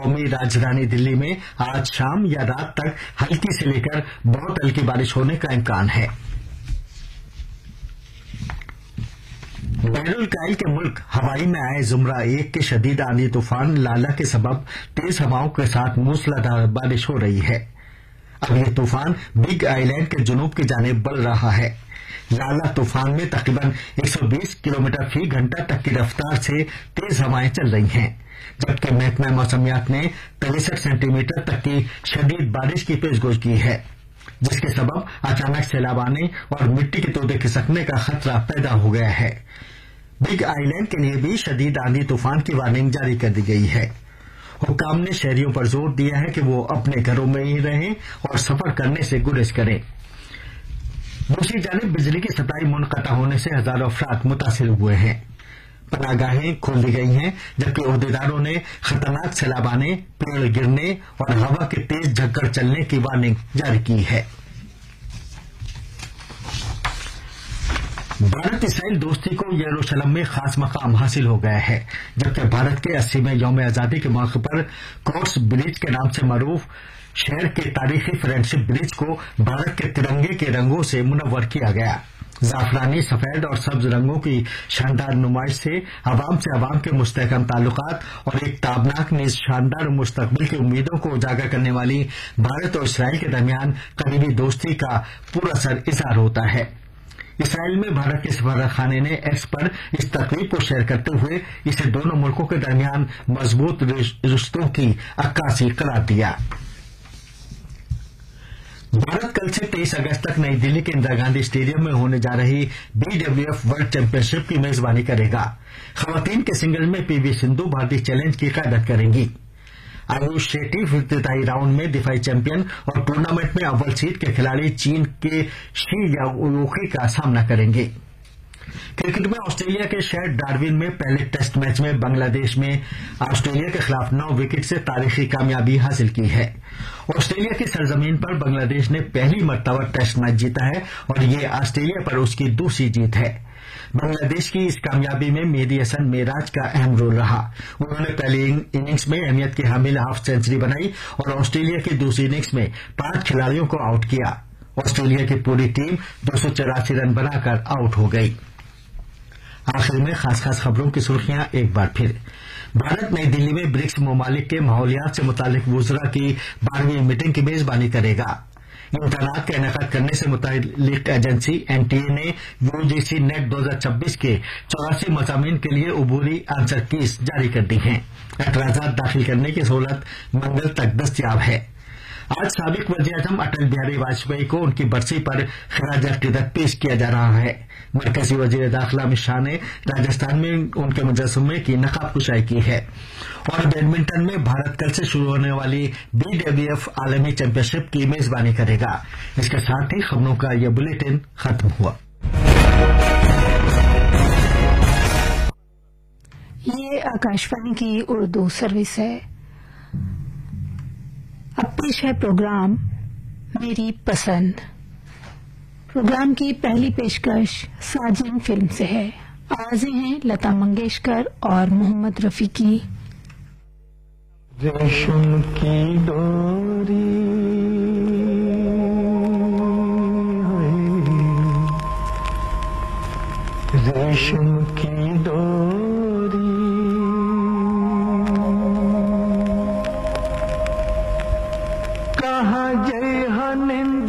قومی राजधानी दिल्ली में आज शाम या रात तक हल्की से लेकर बहुत हल्की बारिश होने का इम्कान है। बहरुल काइल के मुल्क हवाई में आए जुमरा 1 के शदीद आंधी तूफान लाला के सबब तेज हवाओं के साथ मूसलाधार बारिश हो रही है। अब यह तूफान बिग आइलैंड के जुनूब की जानिब बढ़ रहा है। लाला तूफान में तकरीबन 120 किलोमीटर फी घंटा तक की रफ्तार से तेज हवाएं चल रही हैं, जबकि महकमा मौसमियात ने 63 सेंटीमीटर तक की शदीद बारिश की पेशगोई की है, जिसके सबब अचानक सैलाब आने और मिट्टी के तोदे खिसकने का खतरा पैदा हो गया है। बिग आइलैंड के लिए भी शदीद आंधी तूफान की वार्निंग जारी कर दी गई है। हुक्काम ने शहरियों पर जोर दिया है कि वो अपने घरों में ही रहें और सफर करने से गुरेज करें। दूसरी जानिब बिजली की सप्लाई मुनक़ता होने से हजारों अफराद मुतासिर हुए हैं। पनाहगाहें खोल दी गई हैं, जबकि ओहदेदारों ने खतरनाक सैलाब आने, पेड़ गिरने और हवा के तेज झक्कड़ चलने की वार्निंग जारी की है। भारत इसराइल दोस्ती को यरूशलेम में खास मकाम हासिल हो गया है, जबकि भारत के 80वें यौम आजादी के मौके पर कोर्स ब्रिज के नाम से मरूफ शहर के तारीखी फ्रेंडशिप ब्रिज को भारत के तिरंगे के रंगों से मुनव्वर किया गया। जाफरानी, सफेद और सब्ज रंगों की शानदार नुमाइश से अवाम से अवाम के मुस्तहकम ताल्लुकात और एक ताबनाक नीज शानदार मुस्तकबिल की उम्मीदों को उजागर करने वाली भारत और इसराइल के दरमियान करीबी दोस्ती का पुरअसर असर इजहार होता है। इसराइल में भारत के सफारतखाने ने एक्स पर इस तकरीब को शेयर करते हुए इसे दोनों मुल्कों के दरमियान मजबूत रिश्तों की अक्कासी करार दिया। भारत कल से 23 अगस्त तक नई दिल्ली के इंदिरा गांधी स्टेडियम में होने जा रही BWF वर्ल्ड चैंपियनशिप की मेजबानी करेगा। खवातीन के सिंगल में पीवी सिंधु भारतीय चैलेंज की क़यादत करेंगी। आयुष शेट्टी इफ्तिताई राउंड में दिफाई चैंपियन और टूर्नामेंट में अव्वल सीड के खिलाड़ी चीन के शी याओकी का सामना करेंगे। क्रिकेट में ऑस्ट्रेलिया के शहर डार्विन में पहले टेस्ट मैच में बांग्लादेश में ऑस्ट्रेलिया के खिलाफ 9 विकेट से तारीखी कामयाबी हासिल की है। ऑस्ट्रेलिया की सरजमीन पर बांग्लादेश ने पहली मर्तबा टेस्ट मैच जीता है और ये ऑस्ट्रेलिया पर उसकी दूसरी जीत है। बांग्लादेश की इस कामयाबी में मेहदी हसन मेराज का अहम रोल रहा। उन्होंने पहली इनिंग्स में अहमियत की हामिल हाफ सेंचुरी बनाई और ऑस्ट्रेलिया की दूसरी इनिंग्स में 5 खिलाड़ियों को आउट किया। ऑस्ट्रेलिया की पूरी टीम 284 रन बनाकर आउट हो गई। आखिर में खास खबरों की सुर्खियां एक बार फिर। भारत नई दिल्ली में ब्रिक्स ममालिक के माहौलियात से मुतालिक वुज़रा की 12वीं मीटिंग की मेजबानी करेगा। इम्तहानात का इनेकाद करने से मुतालिक एजेंसी NTA ने UGC नेट 2026 के 84 मज़ामीन के लिए उबूरी आंसर कीज जारी कर दी हैं। एतराज़ात दाखिल करने की सहूलत मंगल तक दस्तयाब है। आज साबिक वज़ीर-ए-आज़म अटल बिहारी वाजपेयी को उनकी बरसी पर खराज अकीदत पेश किया जा रहा है। मरकजी वज़ीर दाखिला अमित शाह ने राजस्थान में उनके मुजस्समे की नकाब कुशाई की है। और बैडमिंटन में भारत कल से शुरू होने वाली BWF आलमी चैंपियनशिप की मेजबानी करेगा। इसके साथ ही खबरों का यह बुलेटिन खत्म हुआ। ये आकाशवाणी की उर्दू सर्विस है। अब पेश है प्रोग्राम मेरी पसंद। प्रोग्राम की पहली पेशकश साजिन फिल्म से है। आवाजें हैं लता मंगेशकर और मोहम्मद रफी की। रेशम की डोरी रेशम की डोरी कहाँ जय निंद